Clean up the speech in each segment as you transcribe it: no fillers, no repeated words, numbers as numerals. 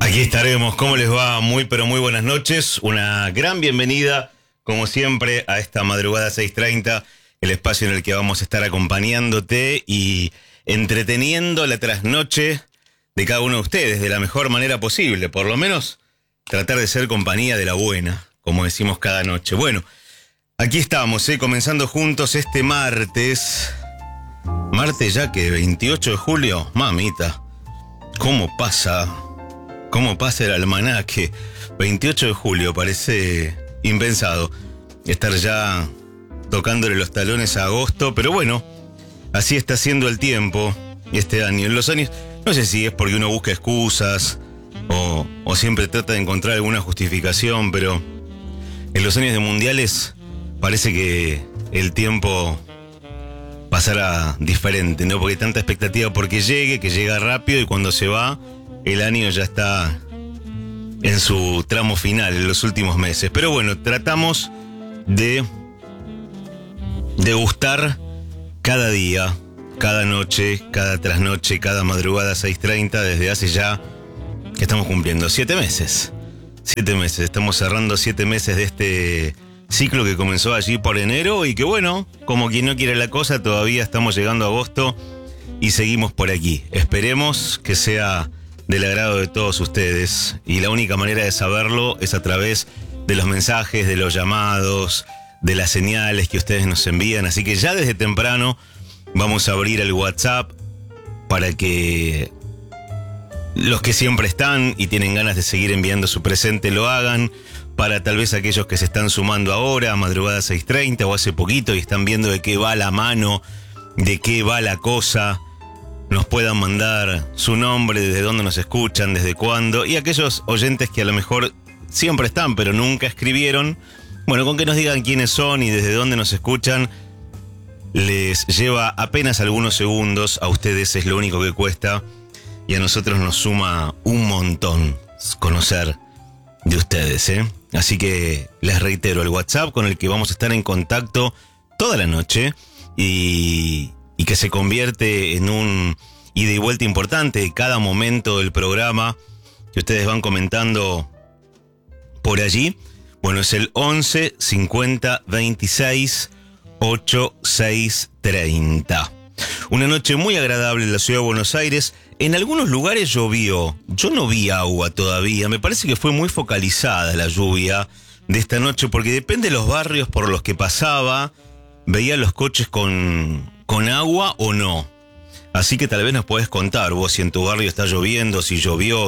Aquí estaremos, ¿cómo les va? Muy pero muy buenas noches, una gran bienvenida, como siempre, a esta madrugada 6:30, el espacio en el que vamos a estar acompañándote y entreteniendo la trasnoche de cada uno de ustedes de la mejor manera posible, por lo menos tratar de ser compañía de la buena, como decimos cada noche. Bueno, aquí estamos, comenzando juntos este martes ya que 28 de julio, mamita, ¿cómo pasa el almanaque? 28 de julio, parece impensado estar ya tocándole los talones a agosto, pero bueno, así está siendo el tiempo este año. En los años, no sé si es porque uno busca excusas o siempre trata de encontrar alguna justificación, pero en los años de mundiales parece que el tiempo pasará diferente, ¿no? Porque hay tanta expectativa porque llegue, que llega rápido y cuando se va, el año ya está en su tramo final, en los últimos meses. Pero bueno, tratamos de degustar cada día, cada noche, cada trasnoche, cada madrugada 6:30, desde hace ya, que estamos cumpliendo 7 meses. 7 meses, estamos cerrando 7 meses de este ciclo que comenzó allí por enero y que bueno, como quien no quiere la cosa, todavía estamos llegando a agosto y seguimos por aquí. Esperemos que sea del agrado de todos ustedes y la única manera de saberlo es a través de los mensajes, de los llamados, de las señales que ustedes nos envían, así que ya desde temprano vamos a abrir el WhatsApp para que los que siempre están y tienen ganas de seguir enviando su presente lo hagan, para tal vez aquellos que se están sumando ahora a madrugada 6:30 o hace poquito y están viendo de qué va la mano, de qué va la cosa, nos puedan mandar su nombre, desde dónde nos escuchan, desde cuándo, y aquellos oyentes que a lo mejor siempre están pero nunca escribieron, bueno, con que nos digan quiénes son y desde dónde nos escuchan, les lleva apenas algunos segundos, a ustedes es lo único que cuesta y a nosotros nos suma un montón conocer de ustedes, Así que les reitero el WhatsApp con el que vamos a estar en contacto toda la noche y que se convierte en un ida y vuelta importante cada momento del programa que ustedes van comentando por allí. Bueno, es el 11 50 26 86 30. Una noche muy agradable en la ciudad de Buenos Aires. En algunos lugares llovió. Yo no vi agua todavía. Me parece que fue muy focalizada la lluvia de esta noche porque depende de los barrios por los que pasaba. Veía los coches con agua o no. Así que tal vez nos podés contar vos si en tu barrio está lloviendo, si llovió,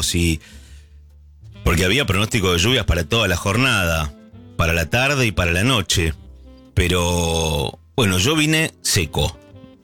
porque había pronóstico de lluvias para toda la jornada, para la tarde y para la noche. Pero bueno, yo vine seco.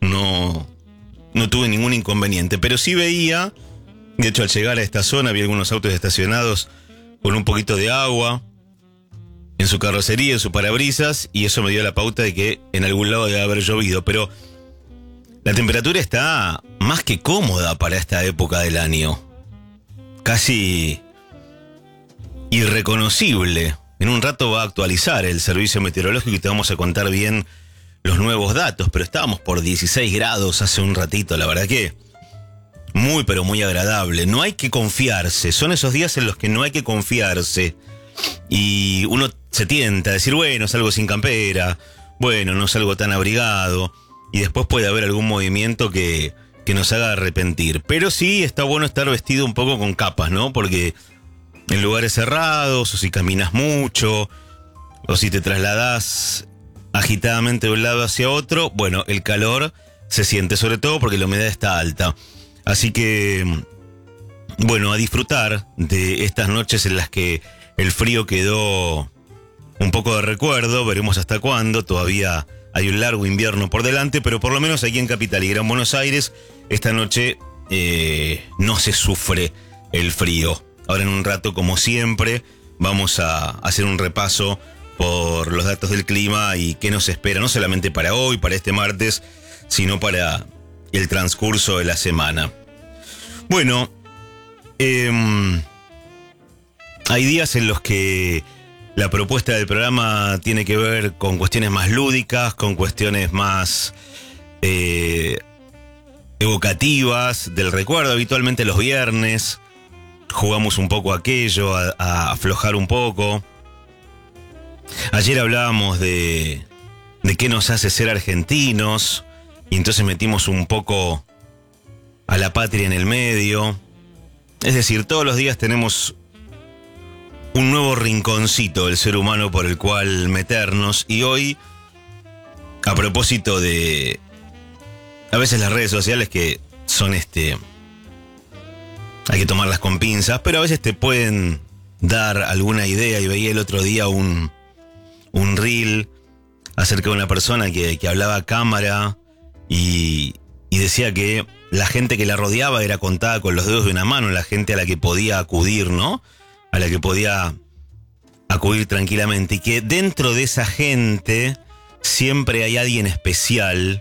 No tuve ningún inconveniente, pero sí veía, de hecho al llegar a esta zona vi algunos autos estacionados con un poquito de agua en su carrocería, en su parabrisas, y eso me dio la pauta de que en algún lado debe haber llovido, pero la temperatura está más que cómoda para esta época del año, casi irreconocible. En un rato va a actualizar el servicio meteorológico y te vamos a contar bien los nuevos datos, pero estábamos por 16 grados hace un ratito, la verdad que muy pero muy agradable. No hay que confiarse, son esos días en los que no hay que confiarse y uno se tienta a decir, bueno, salgo sin campera, bueno, no salgo tan abrigado, y después puede haber algún movimiento que nos haga arrepentir. Pero sí está bueno estar vestido un poco con capas, ¿no? Porque en lugares cerrados, o si caminas mucho, o si te trasladás agitadamente de un lado hacia otro, bueno, el calor se siente, sobre todo porque la humedad está alta. Así que, bueno, a disfrutar de estas noches en las que el frío quedó un poco de recuerdo, veremos hasta cuándo, todavía hay un largo invierno por delante, pero por lo menos aquí en Capital y Gran Buenos Aires, esta noche no se sufre el frío. Ahora en un rato, como siempre, vamos a hacer un repaso por los datos del clima y qué nos espera, no solamente para hoy, para este martes, sino para el transcurso de la semana. Bueno, hay días en los que la propuesta del programa tiene que ver con cuestiones más lúdicas, con cuestiones más evocativas del recuerdo, habitualmente los viernes. jugamos un poco a aquello, a aflojar un poco. Ayer hablábamos de qué nos hace ser argentinos, y entonces metimos un poco a la patria en el medio. Es decir, todos los días tenemos un nuevo rinconcito del ser humano por el cual meternos, y hoy, a propósito de a veces las redes sociales, que son hay que tomarlas con pinzas, pero a veces te pueden dar alguna idea, y veía el otro día un reel acerca de una persona que hablaba a cámara y decía que la gente que la rodeaba era contada con los dedos de una mano, la gente a la que podía acudir, ¿no? A la que podía acudir tranquilamente, y que dentro de esa gente siempre hay alguien especial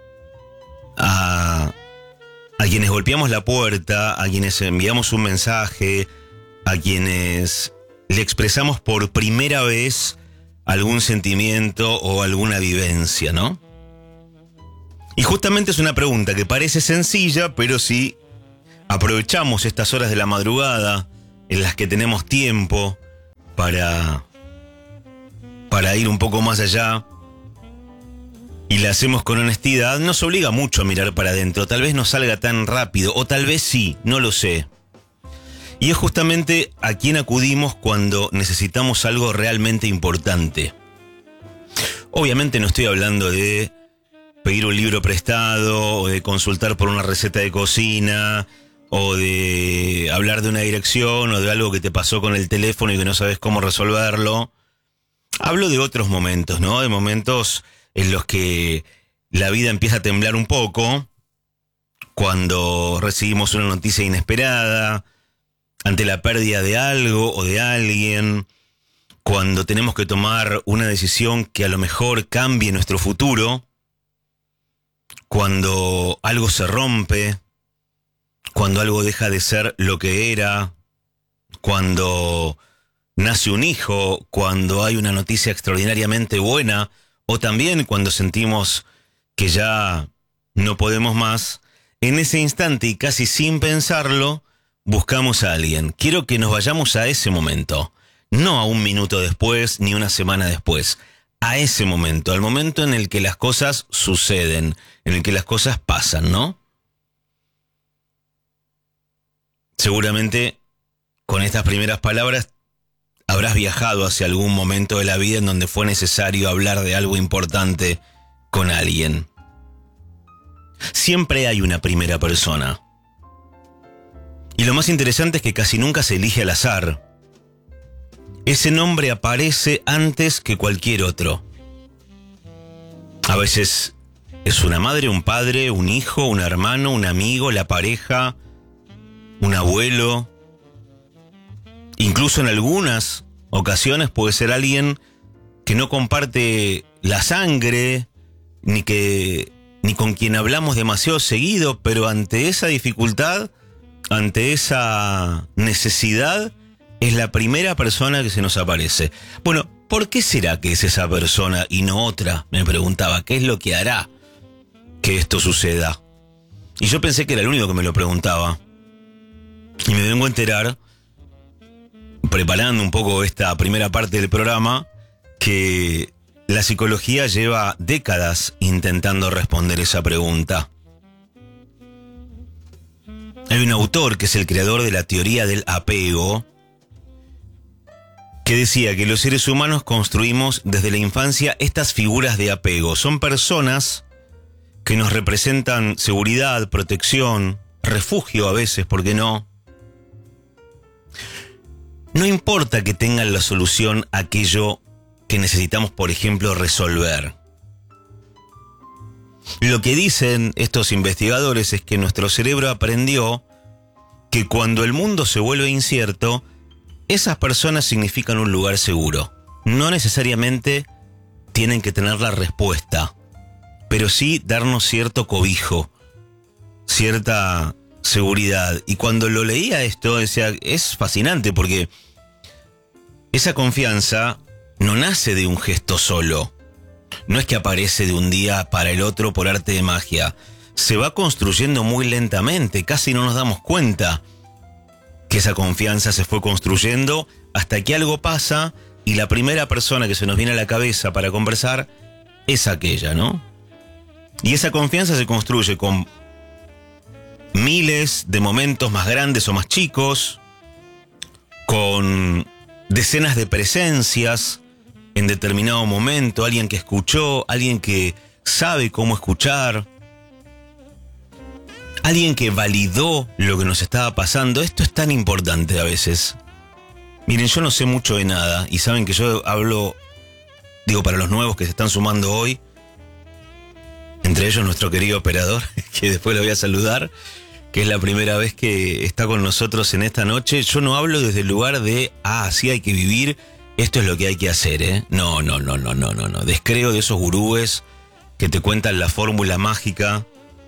a quienes golpeamos la puerta, a quienes enviamos un mensaje, a quienes le expresamos por primera vez algún sentimiento o alguna vivencia, ¿no? Y justamente es una pregunta que parece sencilla, pero si aprovechamos estas horas de la madrugada en las que tenemos tiempo para ir un poco más allá, y la hacemos con honestidad, nos obliga mucho a mirar para adentro. Tal vez no salga tan rápido, o tal vez sí, no lo sé. Y es justamente a quien acudimos cuando necesitamos algo realmente importante. Obviamente no estoy hablando de pedir un libro prestado, o de consultar por una receta de cocina, o de hablar de una dirección, o de algo que te pasó con el teléfono y que no sabes cómo resolverlo. Hablo de otros momentos, ¿no? De momentos en los que la vida empieza a temblar un poco, cuando recibimos una noticia inesperada, ante la pérdida de algo o de alguien, cuando tenemos que tomar una decisión que a lo mejor cambie nuestro futuro, cuando algo se rompe, cuando algo deja de ser lo que era, cuando nace un hijo, cuando hay una noticia extraordinariamente buena, o también cuando sentimos que ya no podemos más. En ese instante, y casi sin pensarlo, buscamos a alguien. Quiero que nos vayamos a ese momento, no a un minuto después ni una semana después, a ese momento, al momento en el que las cosas suceden, en el que las cosas pasan, ¿no? Seguramente con estas primeras palabras habrás viajado hacia algún momento de la vida en donde fue necesario hablar de algo importante con alguien. Siempre hay una primera persona. Y lo más interesante es que casi nunca se elige al azar. Ese nombre aparece antes que cualquier otro. A veces es una madre, un padre, un hijo, un hermano, un amigo, la pareja, un abuelo. Incluso en algunas ocasiones puede ser alguien que no comparte la sangre, ni con quien hablamos demasiado seguido, pero ante esa dificultad, ante esa necesidad, es la primera persona que se nos aparece. Bueno, ¿por qué será que es esa persona y no otra? Me preguntaba, ¿qué es lo que hará que esto suceda? Y yo pensé que era el único que me lo preguntaba. Y me vengo a enterar, preparando un poco esta primera parte del programa, que la psicología lleva décadas intentando responder esa pregunta. Hay un autor que es el creador de la teoría del apego, que decía que los seres humanos construimos desde la infancia estas figuras de apego. Son personas que nos representan seguridad, protección, refugio a veces, ¿por qué no? No importa que tengan la solución a aquello que necesitamos, por ejemplo, resolver. Lo que dicen estos investigadores es que nuestro cerebro aprendió que cuando el mundo se vuelve incierto, esas personas significan un lugar seguro. No necesariamente tienen que tener la respuesta, pero sí darnos cierto cobijo, cierta seguridad. Y cuando lo leía esto, decía, es fascinante porque esa confianza no nace de un gesto solo. No es que aparece de un día para el otro por arte de magia. Se va construyendo muy lentamente, casi no nos damos cuenta. que esa confianza se fue construyendo hasta que algo pasa y la primera persona que se nos viene a la cabeza para conversar es aquella, ¿no? Y esa confianza se construye con miles de momentos más grandes o más chicos, con decenas de presencias en determinado momento, alguien que escuchó, alguien que sabe cómo escuchar, alguien que validó lo que nos estaba pasando. Esto es tan importante a veces. Miren, yo no sé mucho de nada y saben que yo hablo, digo, para los nuevos que se están sumando hoy, entre ellos nuestro querido operador, que después lo voy a saludar, que es la primera vez que está con nosotros en esta noche. Yo no hablo desde el lugar de, así hay que vivir, esto es lo que hay que hacer, ¿eh? No. Descreo de esos gurúes que te cuentan la fórmula mágica,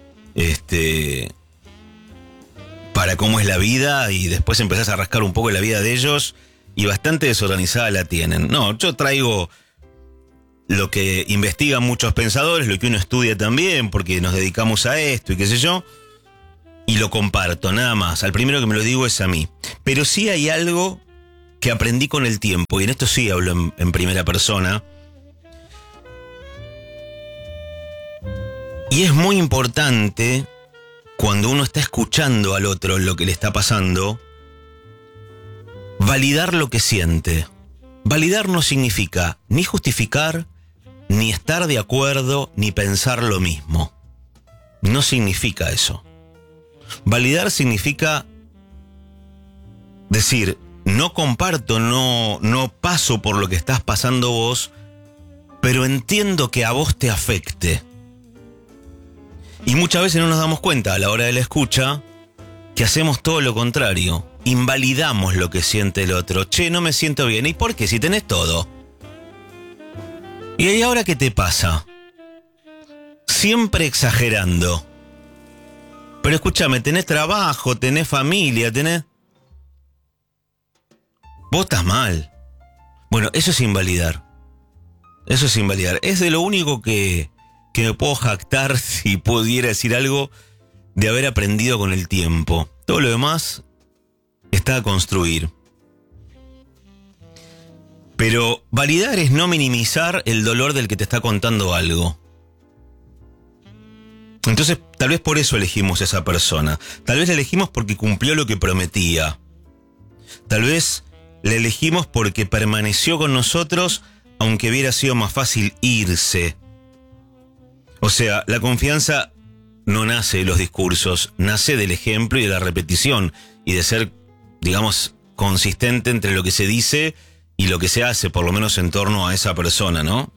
para cómo es la vida y después empezás a rascar un poco la vida de ellos y bastante desorganizada la tienen. No, yo traigo lo que investigan muchos pensadores, lo que uno estudia también, porque nos dedicamos a esto y qué sé yo, y lo comparto, nada más. Al primero que me lo digo es a mí. Pero sí hay algo que aprendí con el tiempo, y en esto sí hablo en primera persona, y es muy importante cuando uno está escuchando al otro lo que le está pasando, validar lo que siente. Validar no significa ni justificar, ni estar de acuerdo, ni pensar lo mismo. No significa eso. Validar significa decir, no comparto, no paso por lo que estás pasando vos, pero entiendo que a vos te afecte. Y muchas veces no nos damos cuenta a la hora de la escucha que hacemos todo lo contrario. Invalidamos lo que siente el otro. Che, no me siento bien. ¿Y por qué? Si tenés todo. ¿Y ahí ahora qué te pasa? Siempre exagerando. Pero escúchame, tenés trabajo, tenés familia, tenés... Vos estás mal. Bueno, eso es invalidar. Eso es invalidar. Es de lo único que me puedo jactar, si pudiera decir algo, de haber aprendido con el tiempo. Todo lo demás está a construir. Pero validar es no minimizar el dolor del que te está contando algo. Entonces, tal vez por eso elegimos a esa persona. Tal vez la elegimos porque cumplió lo que prometía. Tal vez la elegimos porque permaneció con nosotros, aunque hubiera sido más fácil irse. O sea, la confianza no nace de los discursos, nace del ejemplo y de la repetición, y de ser, digamos, consistente entre lo que se dice y lo que se hace, por lo menos en torno a esa persona, ¿no?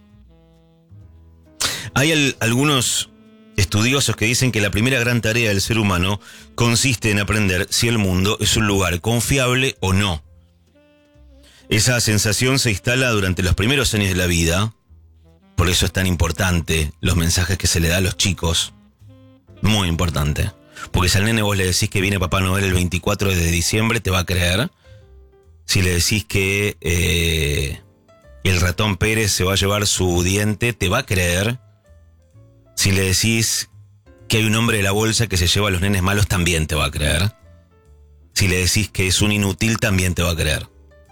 Hay algunos estudiosos que dicen que la primera gran tarea del ser humano consiste en aprender si el mundo es un lugar confiable o no. Esa sensación se instala durante los primeros años de la vida. Por eso es tan importante los mensajes que se le da a los chicos. Muy importante. Porque si al nene vos le decís que viene Papá Noel el 24 de diciembre, te va a creer. Si le decís que el ratón Pérez se va a llevar su diente, te va a creer. Si le decís que hay un hombre de la bolsa que se lleva a los nenes malos, también te va a creer. Si le decís que es un inútil, también te va a creer.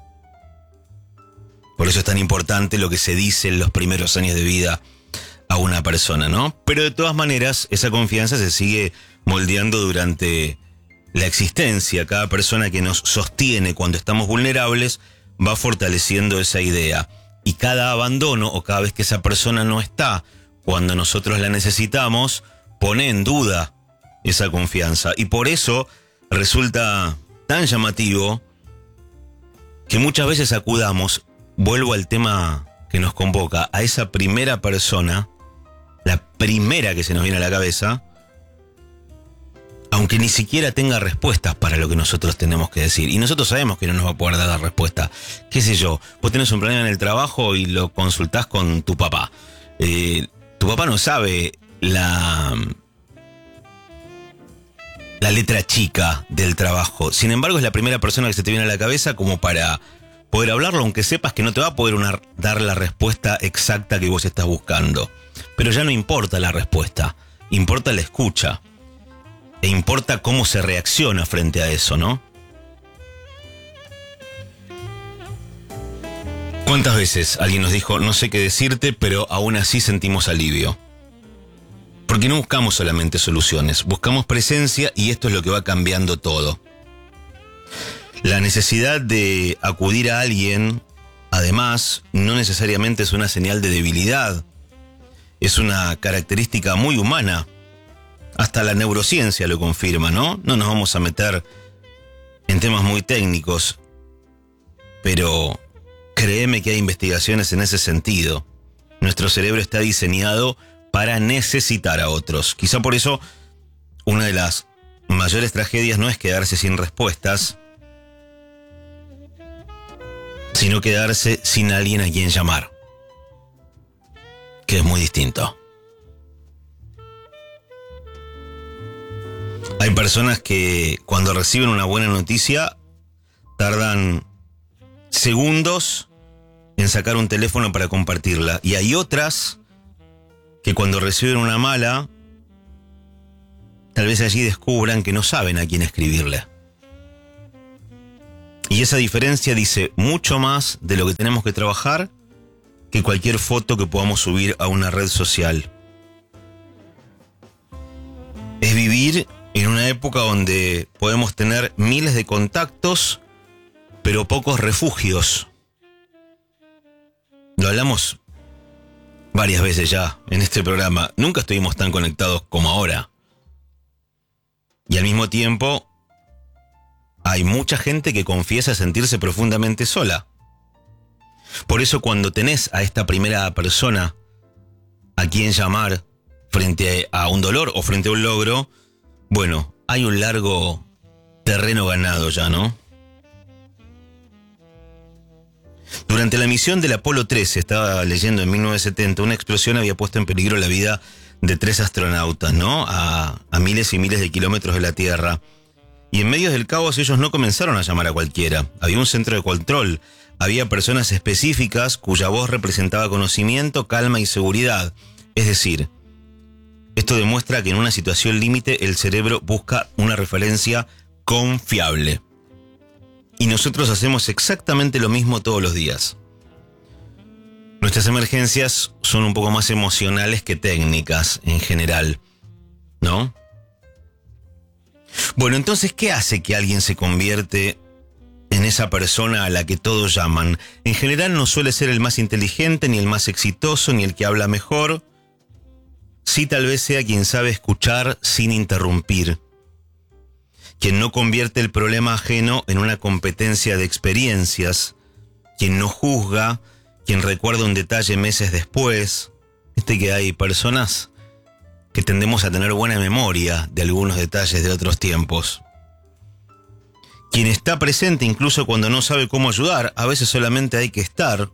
Por eso es tan importante lo que se dice en los primeros años de vida a una persona, ¿no? Pero de todas maneras, esa confianza se sigue moldeando durante la existencia. Cada persona que nos sostiene cuando estamos vulnerables va fortaleciendo esa idea. Y cada abandono o cada vez que esa persona no está cuando nosotros la necesitamos, pone en duda esa confianza. Y por eso resulta tan llamativo que muchas veces acudamos, vuelvo al tema que nos convoca, a esa primera persona, la primera que se nos viene a la cabeza, aunque ni siquiera tenga respuestas para lo que nosotros tenemos que decir. Y nosotros sabemos que no nos va a poder dar la respuesta. ¿Qué sé yo? Vos tenés un problema en el trabajo y lo consultás con tu papá. Tu papá no sabe la letra chica del trabajo. Sin embargo, es la primera persona que se te viene a la cabeza como para poder hablarlo, aunque sepas que no te va a poder dar la respuesta exacta que vos estás buscando. Pero ya no importa la respuesta, importa la escucha. E importa cómo se reacciona frente a eso, ¿no? ¿Cuántas veces alguien nos dijo, no sé qué decirte, pero aún así sentimos alivio? Porque no buscamos solamente soluciones, buscamos presencia y esto es lo que va cambiando todo. La necesidad de acudir a alguien, además, no necesariamente es una señal de debilidad. Es una característica muy humana. Hasta la neurociencia lo confirma, ¿no? No nos vamos a meter en temas muy técnicos, pero créeme que hay investigaciones en ese sentido. Nuestro cerebro está diseñado para necesitar a otros. Quizá por eso una de las mayores tragedias no es quedarse sin respuestas, sino quedarse sin alguien a quien llamar, que es muy distinto. Hay personas que cuando reciben una buena noticia tardan segundos en sacar un teléfono para compartirla, y hay otras que cuando reciben una mala, tal vez allí descubran que no saben a quién escribirle. Y esa diferencia dice mucho más de lo que tenemos que trabajar que cualquier foto que podamos subir a una red social. Es vivir en una época donde podemos tener miles de contactos, pero pocos refugios. Lo hablamos varias veces ya en este programa. Nunca estuvimos tan conectados como ahora. Y al mismo tiempo, hay mucha gente que confiesa sentirse profundamente sola. Por eso cuando tenés a esta primera persona a quien llamar frente a un dolor o frente a un logro, bueno, hay un largo terreno ganado ya, ¿no? Durante la misión del Apolo 13, estaba leyendo en 1970, una explosión había puesto en peligro la vida de 3 astronautas, ¿no? A miles y miles de kilómetros de la Tierra. Y en medio del caos ellos no comenzaron a llamar a cualquiera. Había un centro de control, había personas específicas cuya voz representaba conocimiento, calma y seguridad. Es decir, esto demuestra que en una situación límite el cerebro busca una referencia confiable. Y nosotros hacemos exactamente lo mismo todos los días. Nuestras emergencias son un poco más emocionales que técnicas en general, ¿no? Bueno, entonces, ¿qué hace que alguien se convierte en esa persona a la que todos llaman? En general no suele ser el más inteligente, ni el más exitoso, ni el que habla mejor. Sí, tal vez sea quien sabe escuchar sin interrumpir. Quien no convierte el problema ajeno en una competencia de experiencias. Quien no juzga, quien recuerda un detalle meses después. Viste que hay personas que tendemos a tener buena memoria de algunos detalles de otros tiempos. Quien está presente incluso cuando no sabe cómo ayudar, a veces solamente hay que estar.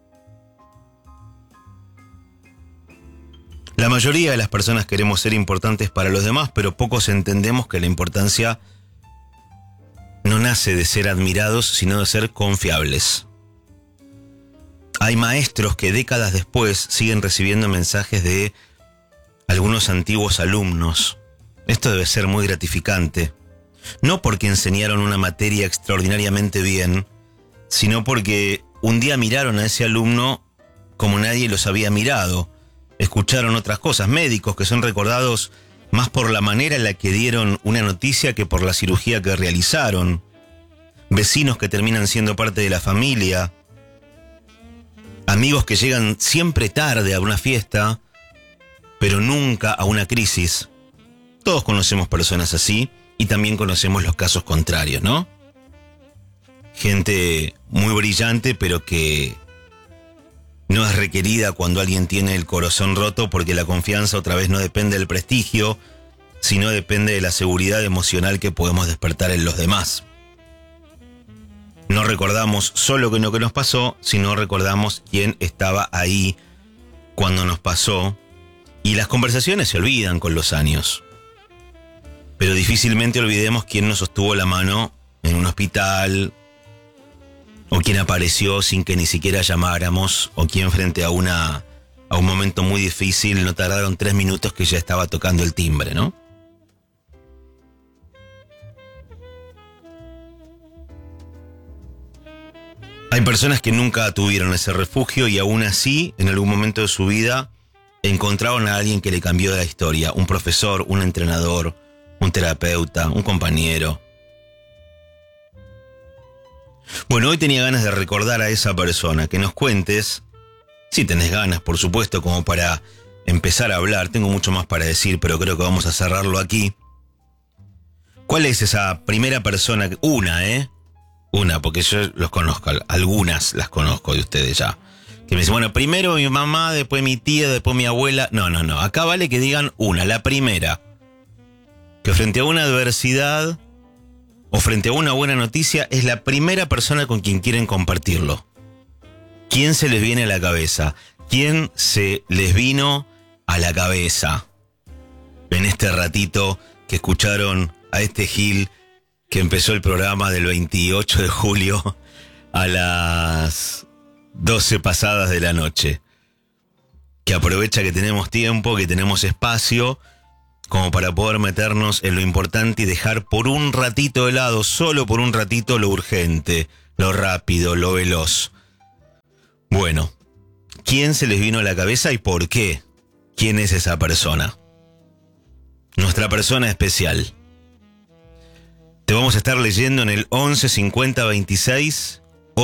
La mayoría de las personas queremos ser importantes para los demás, pero pocos entendemos que la importancia no nace de ser admirados, sino de ser confiables. Hay maestros que décadas después siguen recibiendo mensajes de algunos antiguos alumnos. Esto debe ser muy gratificante. No porque enseñaron una materia extraordinariamente bien, sino porque un día miraron a ese alumno como nadie los había mirado. Escucharon otras cosas, médicos que son recordados más por la manera en la que dieron una noticia que por la cirugía que realizaron. Vecinos que terminan siendo parte de la familia. Amigos que llegan siempre tarde a una fiesta, pero nunca a una crisis. Todos conocemos personas así y también conocemos los casos contrarios, ¿no? Gente muy brillante, pero que no es requerida cuando alguien tiene el corazón roto, porque la confianza otra vez no depende del prestigio, sino depende de la seguridad emocional que podemos despertar en los demás. No recordamos solo lo que nos pasó, sino recordamos quién estaba ahí cuando nos pasó. Y las conversaciones se olvidan con los años. Pero difícilmente olvidemos quién nos sostuvo la mano en un hospital, o quién apareció sin que ni siquiera llamáramos, o quién frente a un momento muy difícil no tardaron 3 minutos que ya estaba tocando el timbre, ¿no? Hay personas que nunca tuvieron ese refugio y aún así, en algún momento de su vida, encontraron a alguien que le cambió la historia. Un profesor, un entrenador, un terapeuta, un compañero. Bueno, hoy tenía ganas de recordar a esa persona, que nos cuentes, si tenés ganas, por supuesto, como para empezar a hablar. Tengo mucho más para decir, pero creo que vamos a cerrarlo aquí. ¿Cuál es esa primera persona? Una, porque yo los conozco, algunas las conozco de ustedes ya. Que me dicen, bueno, primero mi mamá, después mi tía, después mi abuela. No. Acá vale que digan una, la primera. Que frente a una adversidad o frente a una buena noticia es la primera persona con quien quieren compartirlo. ¿Quién se les viene a la cabeza? ¿Quién se les vino a la cabeza en este ratito que escucharon a este Gil que empezó el programa del 28 de julio a las 12 pasadas de la noche? Que aprovecha que tenemos tiempo, que tenemos espacio, como para poder meternos en lo importante y dejar por un ratito de lado, solo por un ratito, lo urgente, lo rápido, lo veloz. Bueno, ¿quién se les vino a la cabeza y por qué? ¿Quién es esa persona? Nuestra persona especial. Te vamos a estar leyendo en el 11 50 26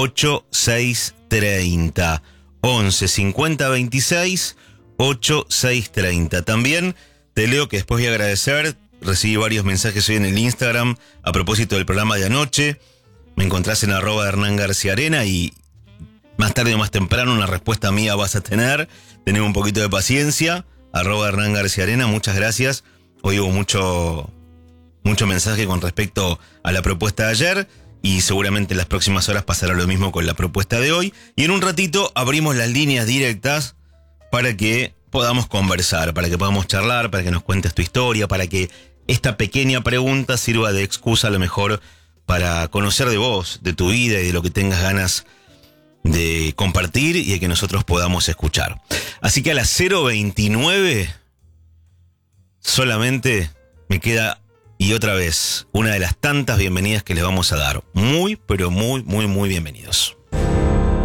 8630. 11 50 26 8630. También te leo que después voy a agradecer. Recibí varios mensajes hoy en el Instagram a propósito del programa de anoche. Me encontrás en @HernánGarciaArena y más tarde o más temprano una respuesta mía vas a tener. Tenemos un poquito de paciencia. @HernánGarciaArena, muchas gracias. Hoy hubo mucho mensaje con respecto a la propuesta de ayer y seguramente en las próximas horas pasará lo mismo con la propuesta de hoy. Y en un ratito abrimos las líneas directas para que podamos conversar, para que podamos charlar, para que nos cuentes tu historia, para que esta pequeña pregunta sirva de excusa a lo mejor para conocer de vos, de tu vida y de lo que tengas ganas de compartir y de que nosotros podamos escuchar. Así que a las 0:29 solamente me queda, y otra vez, una de las tantas bienvenidas que les vamos a dar. Muy, pero muy, muy, muy bienvenidos.